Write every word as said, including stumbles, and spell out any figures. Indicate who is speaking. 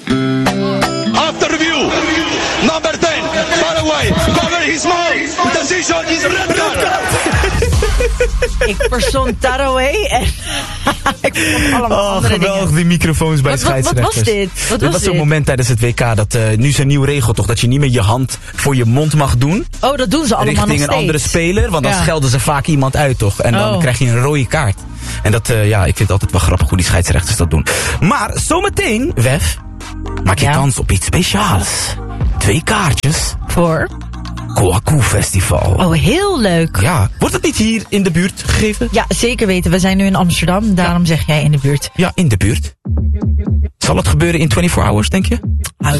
Speaker 1: After review, number ten, far away, cover his mouth, decision is red card.
Speaker 2: Ik verstond Taraway en ik vond allemaal
Speaker 3: Oh,
Speaker 2: andere
Speaker 3: geweldig,
Speaker 2: dingen.
Speaker 3: die microfoons bij
Speaker 2: Wat, wat, wat
Speaker 3: scheidsrechters.
Speaker 2: was dit? Wat
Speaker 3: Dit
Speaker 2: was
Speaker 3: was zo'n
Speaker 2: dit?
Speaker 3: moment tijdens het W K dat uh, nu is een nieuwe regel toch, dat je niet meer je hand voor je mond mag doen.
Speaker 2: Oh, dat doen ze allemaal
Speaker 3: Richting
Speaker 2: nog
Speaker 3: een
Speaker 2: steeds.
Speaker 3: andere speler, want dan
Speaker 2: Ja.
Speaker 3: schelden ze vaak iemand uit toch. En dan
Speaker 2: Oh.
Speaker 3: krijg je een rode kaart. En dat, uh, ja, ik vind het altijd wel grappig hoe die scheidsrechters dat doen. Maar zometeen, Wef, maak je
Speaker 2: Ja.
Speaker 3: kans op iets speciaals. Twee kaartjes.
Speaker 2: Voor?
Speaker 3: Kwaku Festival.
Speaker 2: Oh, heel leuk.
Speaker 3: Ja, wordt het niet hier in de buurt gegeven?
Speaker 2: Ja, zeker weten. We zijn nu in Amsterdam, daarom zeg jij in de buurt.
Speaker 3: Ja, in de buurt. Zal het gebeuren in vierentwintig hours, denk je?